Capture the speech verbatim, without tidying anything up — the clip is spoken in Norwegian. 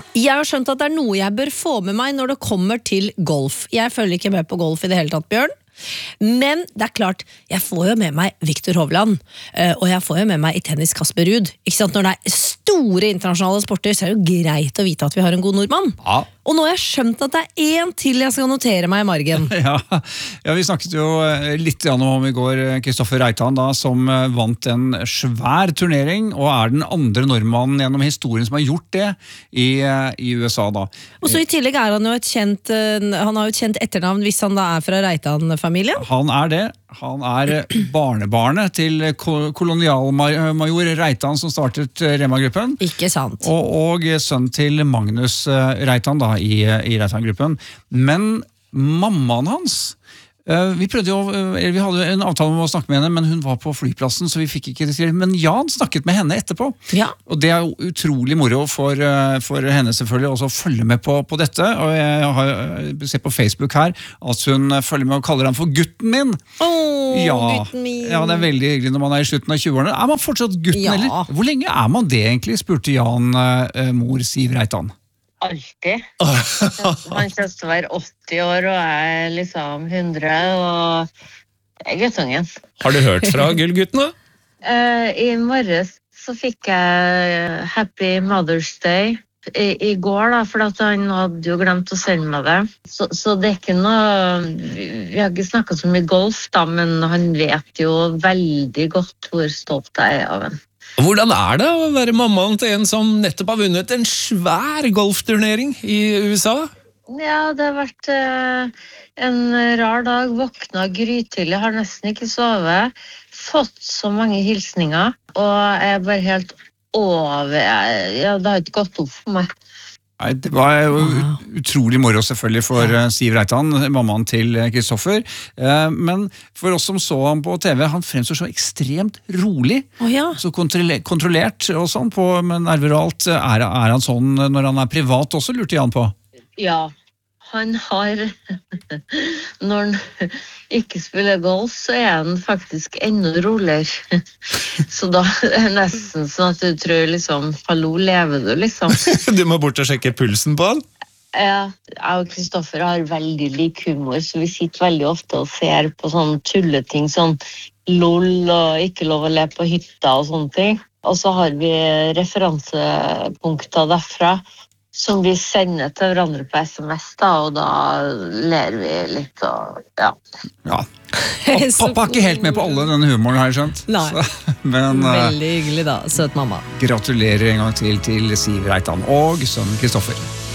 Jeg har skjønt at det er noe jeg bør få med meg når det kommer til golf. Jeg følger ikke med på golf i det hele tatt, Bjørn. Men det er klart, jeg får jo med meg Victor Hovland, og jeg får jo med meg i tennis Kasper Ruud. Ikke sant? Når det er store internasjonale sporter, så er det jo greit å vite at vi har en god nordmann. Ja. Og nå har jeg skjønt at det er en til jeg skal notere meg i margen. Ja, ja, vi snakket jo litt om i går, Kristoffer Reitan, da, som vant en svær turnering, og er den andre nordmannen gjennom historien som har gjort det i, i U S A. Da. Og så i tillegg er han jo et kjent, han har jo et kjent etternavn hvis han da er fra Reitan-familien. Han er det. Han er barnebarnet til kolonialmajor Reitan som startet Rema-gruppen. Ikke sant. Og, og sønn til Magnus Reitan da, i, i Reitan-gruppen. Men mammaen hans, vi prøvde jo, vi hadde en avtale om å snakke med henne, men hun var på flyplassen, så vi fikk ikke det til. Men Jan snakket med henne etterpå. Ja. Og det er jo utrolig moro for, for henne selvfølgelig også å følge med på, på dette. Og jeg har sett på Facebook her at hun følger med og kaller han for gutten min. Åh, ja. gutten min. Ja, det er veldig hyggelig når man er i slutten av tjueårene. Er man fortsatt gutten, Ja. eller? Hvor lenge er man det egentlig, spurte Jan eh, mor Siv Reitan. Alltid. Han kjøres til å være åtti år, og jeg er liksom hundre, og jeg er guttungen. Har du hørt fra Gullgutten da? Eh, I morges så fikk jeg Happy Mother's Day i, i går, da, for at han hadde jo glemt å sende meg det. Så, så det er ikke noe... Vi har ikke snakket så mye golf, da, men han vet jo veldig godt hvor stolt jeg er av han. Hvordan er det å være mammaen til en som nettopp har vunnet en svær golfturnering i U S A? Ja, det har vært eh, en rar dag. Våkna grytidlig, har nesten ikke sovet. Fått så mange hilsninger, og jeg er bare helt over. Ja, det har ikke gått opp for meg. Nei, det var jo ut- utrolig moro selvfølgelig for eh, Siv Reitan, mammaen til eh, Kristoffer. Eh, Men for oss som så ham på T V, han fremstår så ekstremt rolig, Å ja. så kontrolle- kontrollert og sånn på med nerver og alt. Er, er han sånn når han er privat også, lurte Jan på? Ja, han har... Når han ikke spiller golf, så er han faktisk enda roligere. Så da er det nesten sånn at du tror liksom, hallo, lever du liksom? Du må bort og sjekke pulsen på han. Ja, jeg og Kristoffer har veldig lik humor, så vi sitter veldig ofte og ser på sånne tulleting, sånn lol og ikke lov å le på hytta og sånne ting. Og så har vi referansepunkter derfra, som vi sender til hverandre på S M S, da, og da ler vi litt, og ja. Ja. Og pappa er ikke helt med på alle denne humoren, har jeg skjønt. Nei. Så, men eh, Veldig hyggelig da, søt mamma. gratulerer en gang til til Siv Reitan og sønnen Kristoffer.